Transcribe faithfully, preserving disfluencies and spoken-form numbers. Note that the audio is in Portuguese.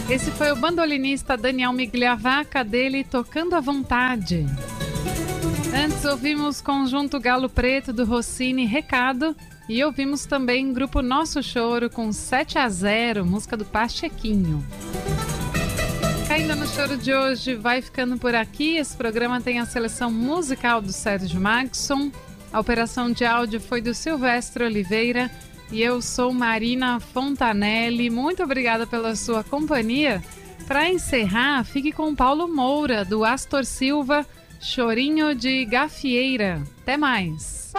Esse foi o bandolinista Daniel Migliavaca, dele Tocando à Vontade. Antes ouvimos Conjunto Galo Preto do Rossini, Recado, e ouvimos também Grupo Nosso Choro com sete a zero, música do Pachequinho. Caindo no Choro de hoje vai ficando por aqui. Esse programa tem a seleção musical do Sérgio Magson, a operação de áudio foi do Silvestre Oliveira e eu sou Marina Fontanelli. Muito obrigada pela sua companhia. Para encerrar, fique com Paulo Moura, do Astor Silva, Chorinho de Gafieira. Até mais!